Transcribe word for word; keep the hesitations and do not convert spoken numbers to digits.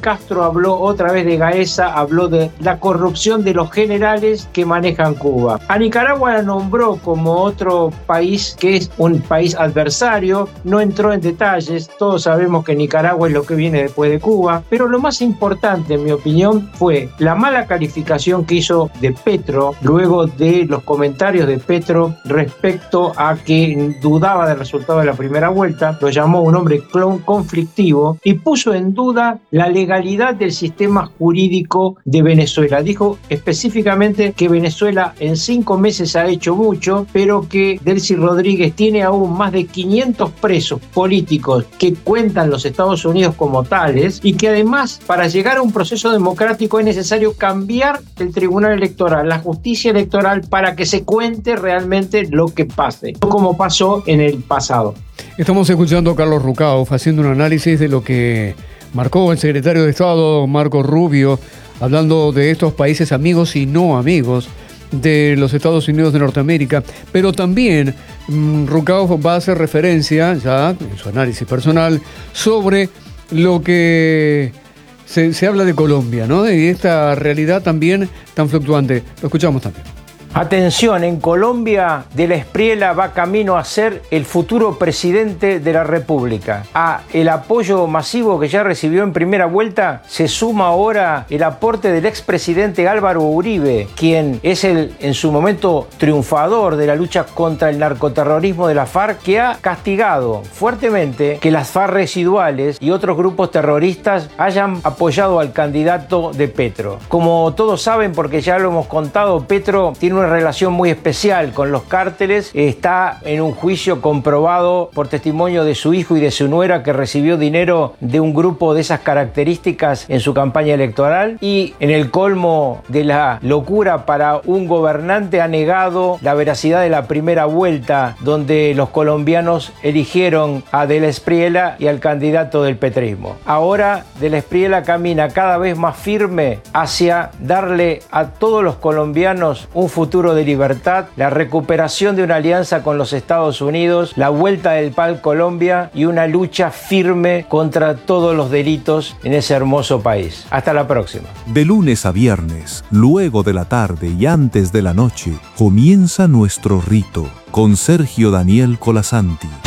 Castro habló otra vez de Gaesa, habló de la corrupción de los generales que manejan Cuba. A Nicaragua la nombró como otro país que es un país adversario, no entró en detalles, todos sabemos que Nicaragua es lo que viene después de Cuba, pero lo más importante, en mi opinión, fue la mala calificación que hizo de Petro luego de los comentarios de Petro respecto a que dudaba del resultado de la primera vuelta, lo llamó un hombre conflictivo y puso en duda la legalidad del sistema jurídico de Venezuela. Dijo específicamente que Venezuela en cinco meses ha hecho mucho, pero que Delcy Rodríguez tiene aún más de quinientos presos políticos que cuentan los Estados Unidos como tales y que además para llegar a un proceso democrático es necesario cambiar el Tribunal Electoral, la justicia electoral, para que se cuente realmente lo que pase, no como pasó en el pasado. Estamos escuchando a Carlos Rucauf haciendo un análisis de lo que marcó el secretario de Estado Marco Rubio, hablando de estos países amigos y no amigos de los Estados Unidos de Norteamérica, pero también mmm, Rucauf va a hacer referencia, ya en su análisis personal, sobre lo que se, se habla de Colombia, ¿no? Y esta realidad también tan fluctuante. Lo escuchamos también. Atención, en Colombia, De la Espriella va camino a ser el futuro presidente de la República. A el apoyo masivo que ya recibió en primera vuelta, se suma ahora el aporte del expresidente Álvaro Uribe, quien es el, en su momento, triunfador de la lucha contra el narcoterrorismo de la FARC, que ha castigado fuertemente que las FARC residuales y otros grupos terroristas hayan apoyado al candidato de Petro. Como todos saben, porque ya lo hemos contado, Petro tiene una relación muy especial con los cárteles, está en un juicio comprobado por testimonio de su hijo y de su nuera que recibió dinero de un grupo de esas características en su campaña electoral, y en el colmo de la locura para un gobernante ha negado la veracidad de la primera vuelta donde los colombianos eligieron a De la Espriella y al candidato del petrismo. Ahora De la Espriella camina cada vez más firme hacia darle a todos los colombianos un futuro de libertad, la recuperación de una alianza con los Estados Unidos, la vuelta del P A L Colombia y una lucha firme contra todos los delitos en ese hermoso país. Hasta la próxima. De lunes a viernes, luego de la tarde y antes de la noche, comienza nuestro rito con Sergio Daniel Colasanti.